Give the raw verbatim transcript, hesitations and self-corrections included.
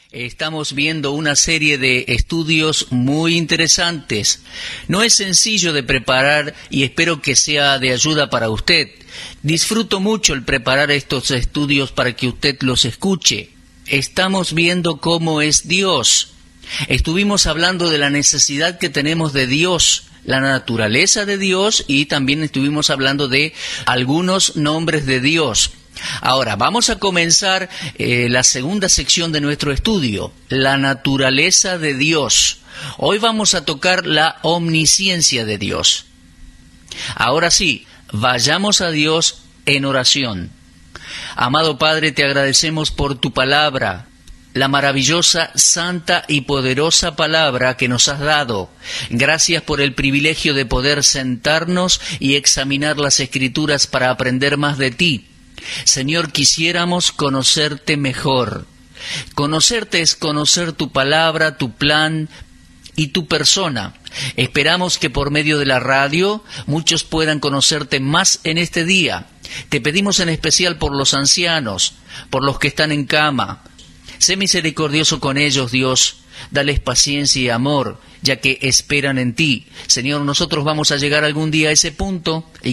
Estamos viendo una serie de estudios muy interesantes. No es sencillo de preparar y espero que sea de ayuda para usted. Disfruto mucho el preparar estos estudios para que usted los escuche. Estamos viendo cómo es Dios. Estuvimos hablando de la necesidad que tenemos de Dios, la naturaleza de Dios, y también estuvimos hablando de algunos nombres de Dios. Ahora, vamos a comenzar eh, la segunda sección de nuestro estudio, la naturaleza de Dios. Hoy vamos a tocar la omnisciencia de Dios. Ahora sí, vayamos a Dios en oración. Amado Padre, te agradecemos por tu palabra, la maravillosa, santa y poderosa palabra que nos has dado. Gracias por el privilegio de poder sentarnos y examinar las Escrituras para aprender más de ti. Señor, quisiéramos conocerte mejor. Conocerte es conocer tu palabra, tu plan y tu persona. Esperamos que por medio de la radio muchos puedan conocerte más en este día. Te pedimos en especial por los ancianos, por los que están en cama. Sé misericordioso con ellos, Dios. Dales paciencia y amor, ya que esperan en ti. Señor, nosotros vamos a llegar algún día a ese punto y